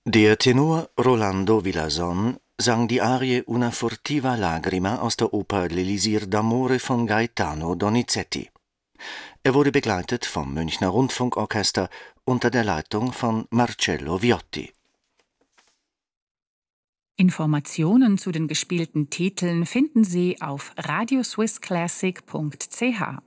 Der Tenor Rolando Villazon sang die Arie Una furtiva lagrima aus der Oper L'Elisir d'amore von Gaetano Donizetti. Er wurde begleitet vom Münchner Rundfunkorchester unter der Leitung von Marcello Viotti. Informationen zu den gespielten Titeln finden Sie auf radioswissclassic.ch.